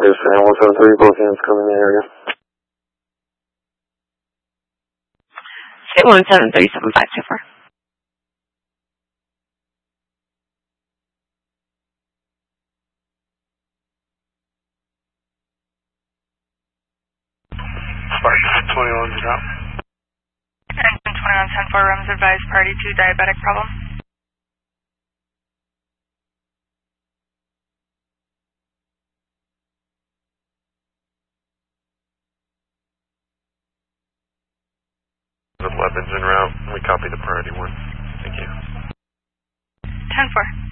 Yes, and 173, both units coming in the area. State 1737524. Spartan 21's out. Engine 2110-4, REMS advised, party 2, diabetic problem. The weapons en route. We copy the priority 1. Thank you. 10-4.